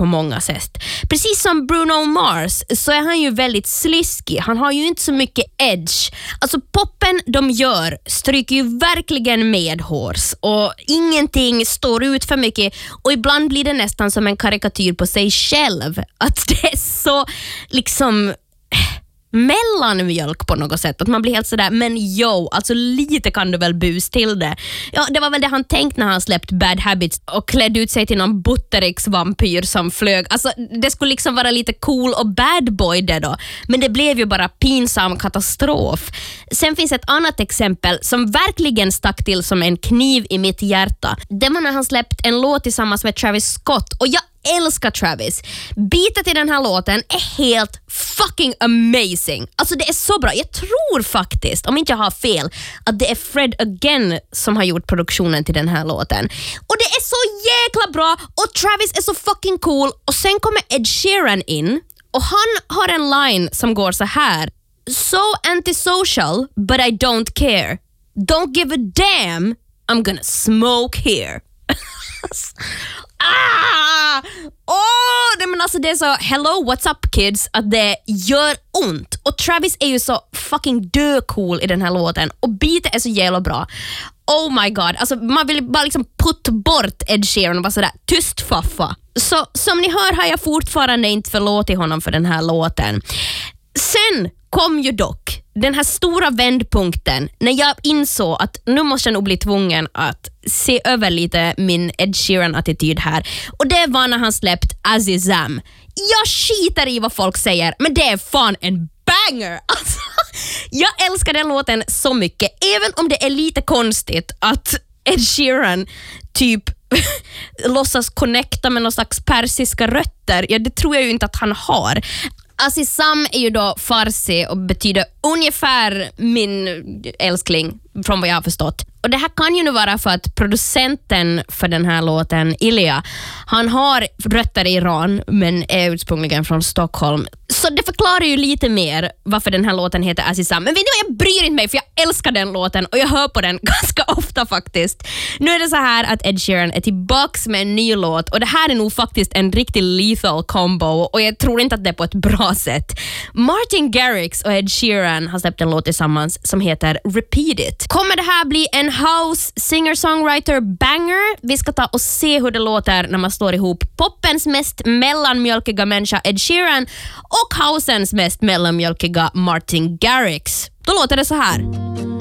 på många sätt. Precis som Bruno Mars så är han ju väldigt sliskig. Han har ju inte så mycket edge. Alltså poppen de gör stryker ju verkligen med hårs och ingenting står ut för mycket och ibland blir det nästan som en karikatyr på sig själv. Att det är så liksom mellanmjölk på något sätt. Att man blir helt sådär, men alltså lite kan du väl bus till det. Ja, det var väl det han tänkt när han släppt Bad Habits och klädde ut sig till någon Buttericks-vampyr som flög. Alltså det skulle liksom vara lite cool och bad boy det då. Men det blev ju bara pinsam katastrof. Sen finns ett annat exempel som verkligen stack till som en kniv i mitt hjärta. Det var när han släppt en låt tillsammans med Travis Scott och jag älskar Travis. Beatet i den här låten är helt fucking amazing. Alltså det är så bra. Jag tror faktiskt, om inte jag har fel, att det är Fred Again som har gjort produktionen till den här låten. Och det är så jäkla bra och Travis är så fucking cool. Och sen kommer Ed Sheeran in och han har en line som går så här: So antisocial, but I don't care. Don't give a damn, I'm gonna smoke here. Men alltså det är så hello, what's up kids, att det gör ont. Och Travis är ju så fucking cool i den här låten och beatet är så jävla bra. Oh my god, alltså man vill bara liksom putta bort Ed Sheeran och bara sådär, tyst faffa. Så som ni hör har jag fortfarande inte förlåtit honom för den här låten. Sen kom ju dock den här stora vändpunkten när jag insåg att nu måste jag nog bli tvungen att se över lite min Ed Sheeran-attityd här. Och det var när han släppt Azizam. Jag skiter i vad folk säger, men det är fan en banger! Alltså, jag älskar den låten så mycket, även om det är lite konstigt att Ed Sheeran typ låtsas connecta med någon slags persiska rötter. Ja, det tror jag ju inte att han har. Azizam är ju då farsi och betyder ungefär min älskling från vad jag har förstått. Och det här kan ju nu vara för att producenten för den här låten, Ilya, han har rötter i Iran men är ursprungligen från Stockholm. Så det förklarar ju lite mer varför den här låten heter Azizam. Men vet ni vad, jag bryr inte mig för jag älskar den låten och jag hör på den ganska ofta faktiskt. Nu är det så här att Ed Sheeran är tillbaks med en ny låt och det här är nog faktiskt en riktigt lethal combo och jag tror inte att det är på ett bra sätt. Martin Garrix och Ed Sheeran har släppt en låt tillsammans som heter Repeat It. Kommer det här bli en house singer-songwriter banger? Vi ska ta och se hur det låter när man slår ihop poppens mest mellanmjölkiga människa Ed Sheeran och housens mest mellanmjölkiga Martin Garrix. Då låter det så här.